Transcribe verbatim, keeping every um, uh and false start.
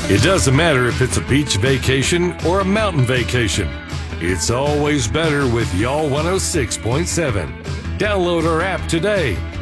It doesn't matter if it's a beach vacation or a mountain vacation. It's always better with Y'all one oh six point seven. Download our app today